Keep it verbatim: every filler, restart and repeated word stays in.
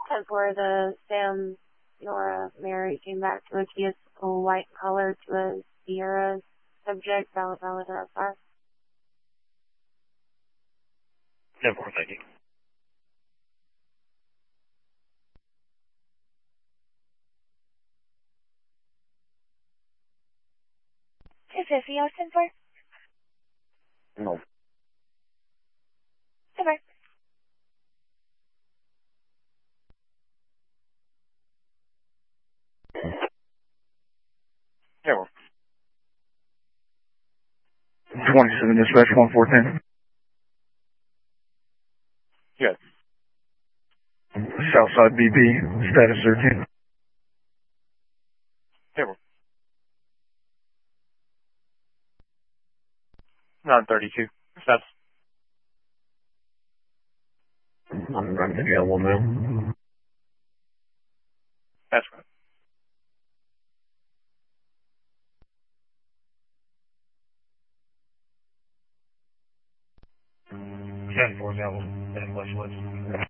That's where the Sam, Nora, Mary came back to a Kia Soul white color to a Sierra subject, valid, valid, R F R. ten four, thank you. two fifty, Austin for? No. Over. Yeah, well. twenty-seven dispatch one four ten. Yes. Southside B B, status thirteen. Yeah, well. nine thirty-two. That's. I'm running the yellow now. That's right. ten four, yellow, and Westwood.